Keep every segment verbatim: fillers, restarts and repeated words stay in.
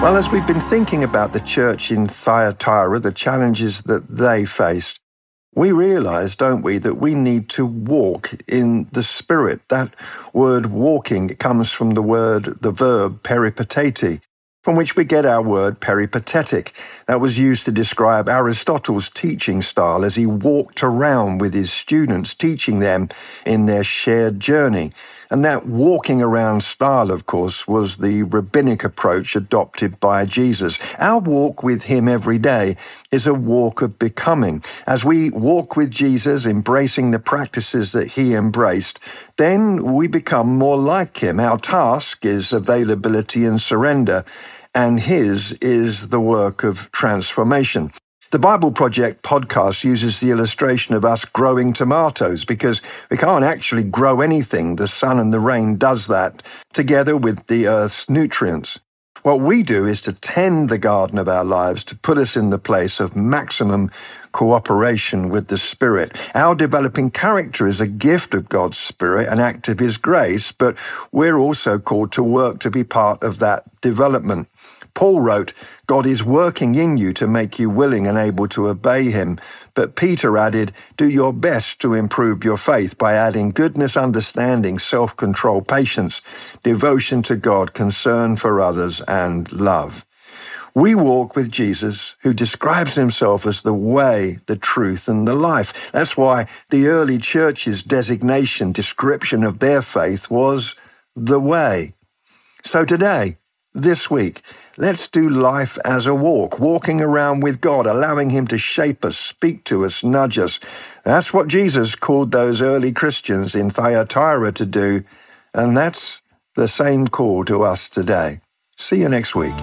Well, as we've been thinking about the church in Thyatira, the challenges that they faced, we realize, don't we, that we need to walk in the Spirit. That word walking comes from the word, the verb peripateti, from which we get our word peripatetic. That was used to describe Aristotle's teaching style as he walked around with his students, teaching them in their shared journey. And that walking around style, of course, was the rabbinic approach adopted by Jesus. Our walk with him every day is a walk of becoming. As we walk with Jesus, embracing the practices that he embraced, then we become more like him. Our task is availability and surrender, and his is the work of transformation. The Bible Project podcast uses the illustration of us growing tomatoes because we can't actually grow anything. The sun and the rain does that together with the earth's nutrients. What we do is to tend the garden of our lives to put us in the place of maximum cooperation with the Spirit. Our developing character is a gift of God's Spirit, an act of his grace, but we're also called to work to be part of that development. Paul wrote, God is working in you to make you willing and able to obey him. But Peter added, do your best to improve your faith by adding goodness, understanding, self-control, patience, devotion to God, concern for others, and love. We walk with Jesus, who describes himself as the way, the truth, and the life. That's why the early church's designation, description of their faith was the way. So today, this week, let's do life as a walk, walking around with God, allowing him to shape us, speak to us, nudge us. That's what Jesus called those early Christians in Thyatira to do, and that's the same call to us today. See you next week.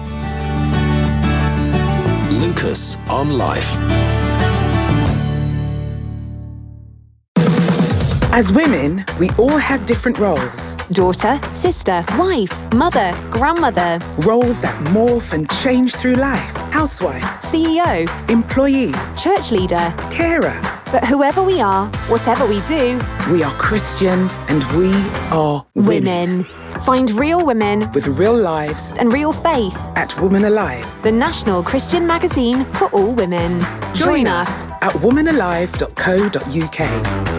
Lucas on Life. As women, we all have different roles. Daughter, sister, wife, mother, grandmother. Roles that morph and change through life. Housewife, C E O, employee, church leader, carer. But whoever we are, whatever we do, we are Christian and we are women. women. Find real women with real lives and real faith at Woman Alive, the national Christian magazine for all women. Join, Join us at woman alive dot co dot uk.